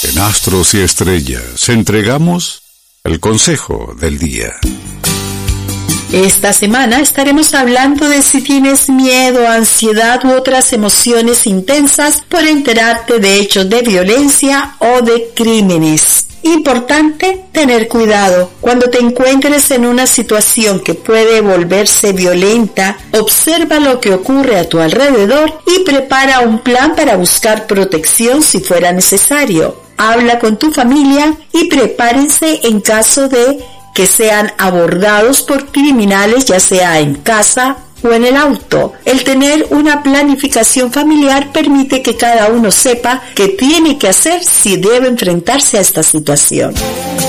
En Astros y Estrellas entregamos el consejo del día. Esta semana estaremos hablando de si tienes miedo, ansiedad u otras emociones intensas por enterarte de hechos de violencia o de crímenes. Importante tener cuidado. Cuando te encuentres en una situación que puede volverse violenta, observa lo que ocurre a tu alrededor y prepara un plan para buscar protección si fuera necesario. Habla con tu familia y prepárense en caso de que sean abordados por criminales, ya sea en casa o en el auto. El tener una planificación familiar permite que cada uno sepa qué tiene que hacer si debe enfrentarse a esta situación.